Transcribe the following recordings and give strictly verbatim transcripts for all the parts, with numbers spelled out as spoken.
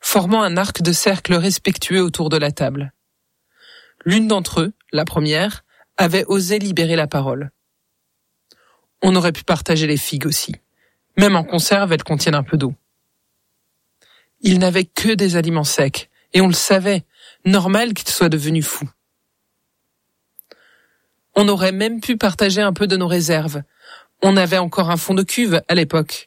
formant un arc de cercle respectueux autour de la table. L'une d'entre eux, la première, avait osé libérer la parole. On aurait pu partager les figues aussi. Même en conserve, elles contiennent un peu d'eau. Il n'avait que des aliments secs, et on le savait, normal qu'il soit devenu fou. On aurait même pu partager un peu de nos réserves. On avait encore un fond de cuve à l'époque.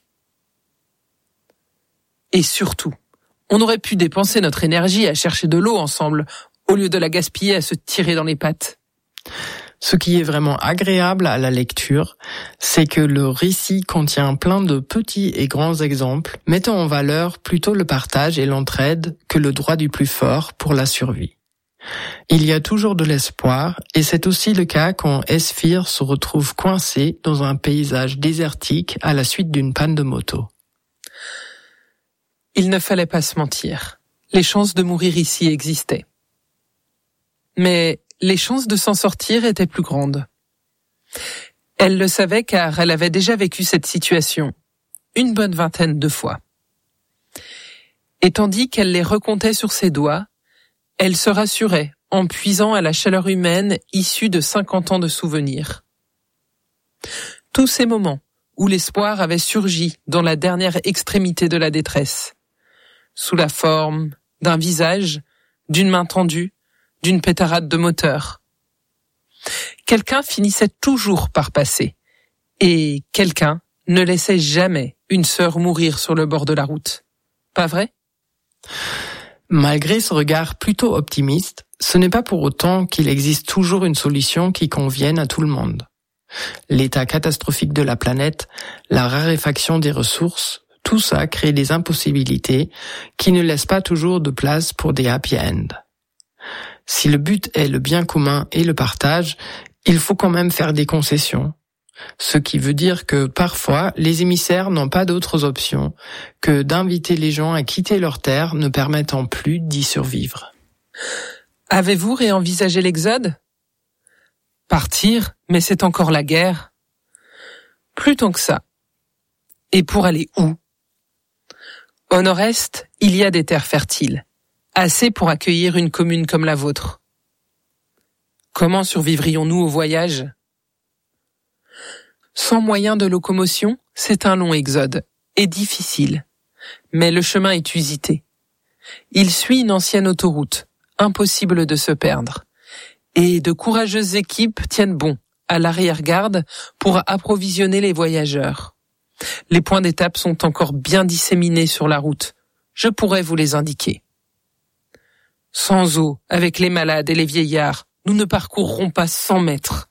Et surtout, on aurait pu dépenser notre énergie à chercher de l'eau ensemble, au lieu de la gaspiller à se tirer dans les pattes. Ce qui est vraiment agréable à la lecture, c'est que le récit contient plein de petits et grands exemples, mettant en valeur plutôt le partage et l'entraide que le droit du plus fort pour la survie. Il y a toujours de l'espoir, et c'est aussi le cas quand Esphir se retrouve coincé dans un paysage désertique à la suite d'une panne de moto. Il ne fallait pas se mentir. Les chances de mourir ici existaient. Mais les chances de s'en sortir étaient plus grandes. Elle le savait car elle avait déjà vécu cette situation, une bonne vingtaine de fois. Et tandis qu'elle les recomptait sur ses doigts, elle se rassurait en puisant à la chaleur humaine issue de cinquante ans de souvenirs. Tous ces moments où l'espoir avait surgi dans la dernière extrémité de la détresse, sous la forme d'un visage, d'une main tendue, d'une pétarade de moteur. Quelqu'un finissait toujours par passer, et quelqu'un ne laissait jamais une sœur mourir sur le bord de la route. Pas vrai ? Malgré ce regard plutôt optimiste, ce n'est pas pour autant qu'il existe toujours une solution qui convienne à tout le monde. L'état catastrophique de la planète, la raréfaction des ressources, tout ça crée des impossibilités qui ne laissent pas toujours de place pour des happy ends. Si le but est le bien commun et le partage, il faut quand même faire des concessions. Ce qui veut dire que parfois, les émissaires n'ont pas d'autres options que d'inviter les gens à quitter leur terre ne permettant plus d'y survivre. Avez-vous réenvisagé l'exode ? Partir, mais c'est encore la guerre. Plus tant que ça. Et pour aller où ? Au nord-est, il y a des terres fertiles, assez pour accueillir une commune comme la vôtre. Comment survivrions-nous au voyage ? Sans moyen de locomotion, c'est un long exode, et difficile. Mais le chemin est usité. Il suit une ancienne autoroute, impossible de se perdre. Et de courageuses équipes tiennent bon, à l'arrière-garde, pour approvisionner les voyageurs. Les points d'étape sont encore bien disséminés sur la route. Je pourrais vous les indiquer. Sans eau, avec les malades et les vieillards, nous ne parcourrons pas cent mètres.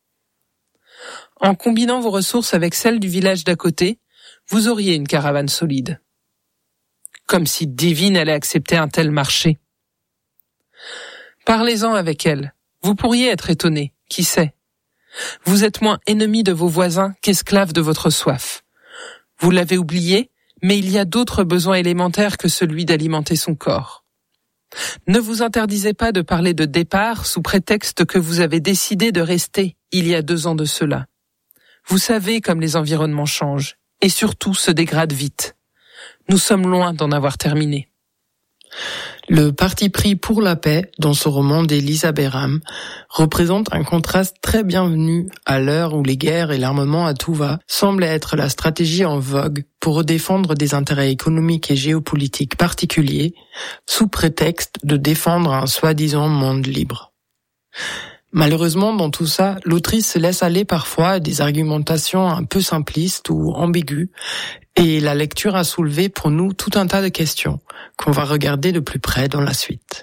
En combinant vos ressources avec celles du village d'à côté, vous auriez une caravane solide. Comme si Divine allait accepter un tel marché. Parlez-en avec elle. Vous pourriez être étonné, qui sait. Vous êtes moins ennemi de vos voisins qu'esclave de votre soif. Vous l'avez oublié, mais il y a d'autres besoins élémentaires que celui d'alimenter son corps. Ne vous interdisez pas de parler de départ sous prétexte que vous avez décidé de rester il y a deux ans de cela. Vous savez comme les environnements changent, et surtout se dégradent vite. Nous sommes loin d'en avoir terminé. Le parti pris pour la paix, dans ce roman d'Elisa Béram, représente un contraste très bienvenu à l'heure où les guerres et l'armement à tout va semblent être la stratégie en vogue pour défendre des intérêts économiques et géopolitiques particuliers, sous prétexte de défendre un soi-disant monde libre. Malheureusement, dans tout ça, l'autrice se laisse aller parfois à des argumentations un peu simplistes ou ambiguës, et la lecture a soulevé pour nous tout un tas de questions qu'on va regarder de plus près dans la suite.